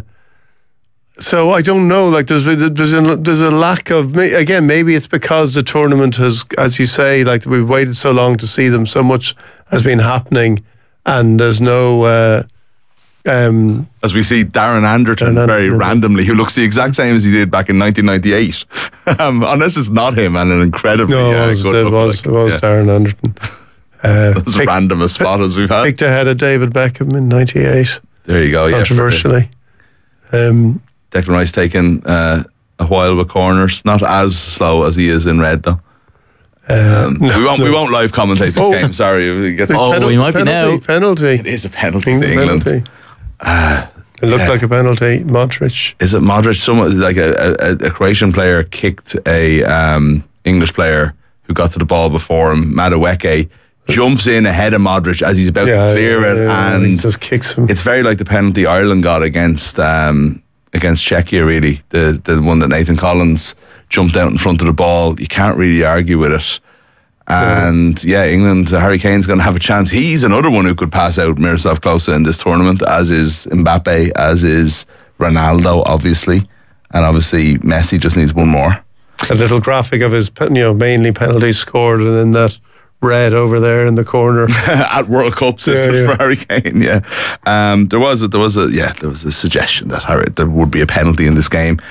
So I don't know. Like there's there's a, there's a lack of again. Maybe it's because the tournament has, as you say, like we've waited so long to see them. So much has been happening, and there's no. Uh, um, As we see Darren Anderton Darren very Anderton. randomly, who looks the exact same as he did back in nineteen ninety-eight, um, unless it's not him and an incredibly no, uh, it was good it look was, like. it was Yeah. Darren Anderton. Uh, That's as random a spot as we've had. picked ahead of David Beckham in ninety-eight. There you go. Yeah, Controversially. Um, Declan Rice taking uh, a while with corners, not as slow as he is in red though. Um, no, we won't. no. We won't live commentate this Oh. game. Sorry, it gets, It's Oh, penal- we might be penalty, now. Penalty. It is a penalty Penalty. to England. Uh, It looked Yeah. like a penalty. Modric. Is it Modric? Someone like a, a, a Croatian player kicked a um, English player who got to the ball before him. Madueke jumps in ahead of Modric as he's about Yeah, to clear yeah, it, yeah, and he just kicks him. It's very like the penalty Ireland got against um, against Czechia. Really, the the one that Nathan Collins jumped out in front of the ball. You can't really argue with it. And yeah, England, uh, Harry Kane's going to have a chance. He's another one who could pass out Miroslav Klose in this tournament, as is Mbappe, as is Ronaldo, obviously. And obviously, Messi just needs one more. A little graphic of his, you know, mainly penalties scored, and then that red over there in the corner at World Cups Yeah, yeah. for Harry Kane. Yeah, um, there was a, there was a yeah there was a suggestion that Harry, there would be a penalty in this game.